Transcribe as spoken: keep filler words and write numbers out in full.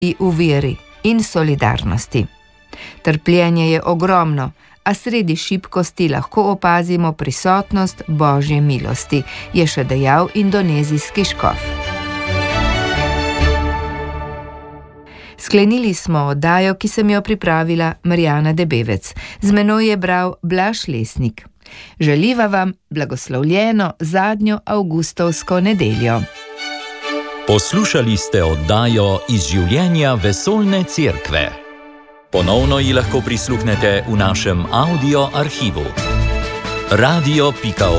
v veri in solidarnosti. Trpljenje je ogromno, a sredi šibkosti lahko opazimo prisotnost Božje milosti, je še dejal indonezijski škof. Sklenili smo oddajo, ki sem jo pripravila Marjana Debevec. Z menoj je bral Blaž Lesnik. Želiva vam blagoslovljeno zadnjo avgustovsko nedeljo. Poslušali ste oddajo iz življenja Vesoljne cerkve. Ponovno ji lahko prisluhnete v našem audio arhivu. radio pika